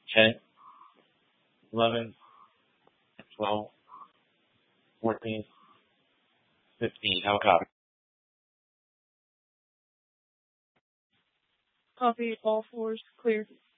10, 11, 12, 14, 15. How about Copy, all fours, clear.